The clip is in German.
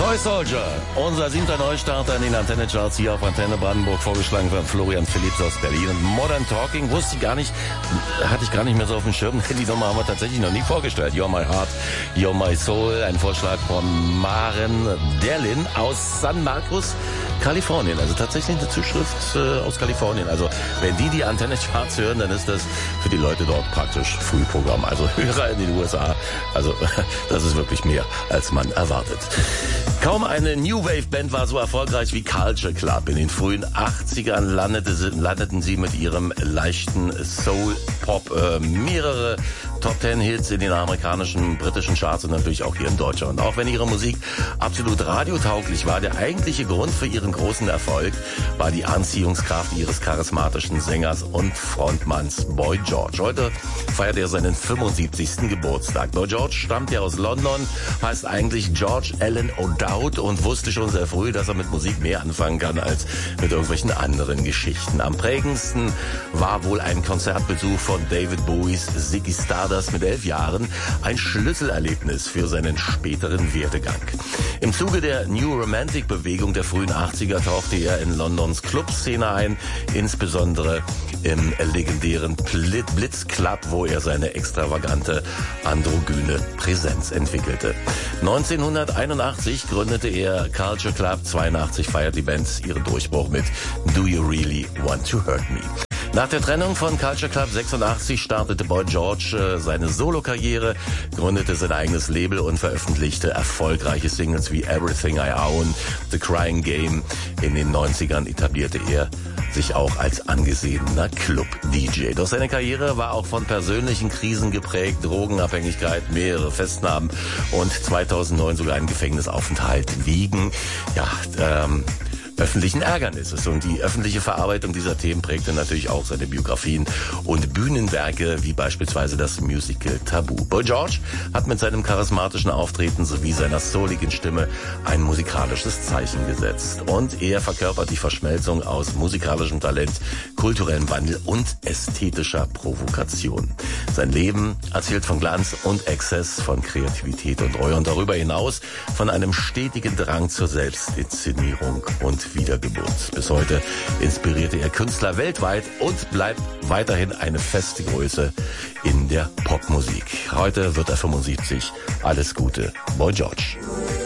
Toy Soldier, unser 7. Neustarter in den Antenne-Charts hier auf Antenne Brandenburg, vorgeschlagen von Florian Philipps aus Berlin. Und Modern Talking wusste ich gar nicht, hatte ich gar nicht mehr so auf dem Schirm. Die Nummer haben wir tatsächlich noch nie vorgestellt. You're My Heart, You're My Soul, ein Vorschlag von Maren Derlin aus San Marcos, Kalifornien. Also tatsächlich eine Zuschrift aus Kalifornien. Also wenn die Antenne-Charts hören, dann ist das für die Leute dort praktisch Frühprogramm. Also Hörer in den USA. Also das ist wirklich mehr, als man erwartet. Kaum eine New Wave Band war so erfolgreich wie Culture Club. In den frühen 80ern landeten sie mit ihrem leichten Soul-Pop mehrere Top-10-Hits in den amerikanischen, britischen Charts und natürlich auch hier in Deutschland. Und auch wenn ihre Musik absolut radiotauglich war, der eigentliche Grund für ihren großen Erfolg war die Anziehungskraft ihres charismatischen Sängers und Frontmanns Boy George. Heute feiert er seinen 75. Geburtstag. Boy George stammt ja aus London, heißt eigentlich George Allen O'Dowd und wusste schon sehr früh, dass er mit Musik mehr anfangen kann als mit irgendwelchen anderen Geschichten. Am prägendsten war wohl ein Konzertbesuch von David Bowies Ziggy Stardust mit 11 Jahren, ein Schlüsselerlebnis für seinen späteren Werdegang. Im Zuge der New Romantic Bewegung der frühen 80er tauchte er in Londons Clubszene ein, insbesondere im legendären Blitz Club, wo er seine extravagante androgyne Präsenz entwickelte. 1981 gründete er Culture Club, 82 feiert die Band ihren Durchbruch mit Do You Really Want to Hurt Me? Nach der Trennung von Culture Club 86 startete Boy George seine Solokarriere, gründete sein eigenes Label und veröffentlichte erfolgreiche Singles wie Everything I Own, The Crying Game. In den 90ern etablierte er sich auch als angesehener Club-DJ. Doch seine Karriere war auch von persönlichen Krisen geprägt, Drogenabhängigkeit, mehrere Festnahmen und 2009 sogar ein Gefängnisaufenthalt wegen öffentlichen Ärgernisses. Und die öffentliche Verarbeitung dieser Themen prägte natürlich auch seine Biografien und Bühnenwerke, wie beispielsweise das Musical Tabu. Boy George hat mit seinem charismatischen Auftreten sowie seiner souligen Stimme ein musikalisches Zeichen gesetzt. Und er verkörpert die Verschmelzung aus musikalischem Talent, kulturellem Wandel und ästhetischer Provokation. Sein Leben erzählt von Glanz und Exzess, von Kreativität und Reue und darüber hinaus von einem stetigen Drang zur Selbstinszenierung und Wiedergeburt. Bis heute inspirierte er Künstler weltweit und bleibt weiterhin eine feste Größe in der Popmusik. Heute wird er 75. Alles Gute, Boy George.